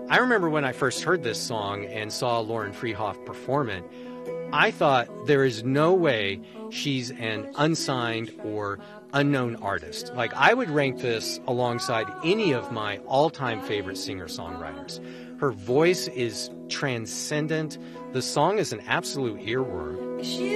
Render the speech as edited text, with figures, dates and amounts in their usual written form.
I remember when I first heard this song and saw Lauren Freehoff perform it, I thought there is no way she's an unsigned or unknown artist. Like, I would rank this alongside any of my all-time favorite singer-songwriters. Her voice is transcendent. The song is an absolute earworm.